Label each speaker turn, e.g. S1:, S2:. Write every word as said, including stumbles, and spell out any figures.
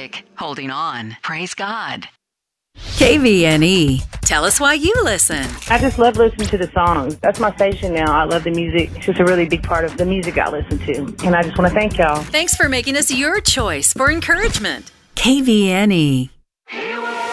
S1: music, holding on. Praise God.
S2: K V N E. Tell us why you listen.
S3: I just love listening to the songs. That's my station now. I love the music. It's just a really big part of the music I listen to. And I just want to thank y'all.
S2: Thanks for making us your choice for encouragement. K V N E.